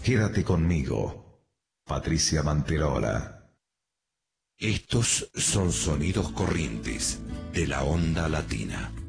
Quédate conmigo, Patricia Manterola. Estos son sonidos corrientes de la onda latina.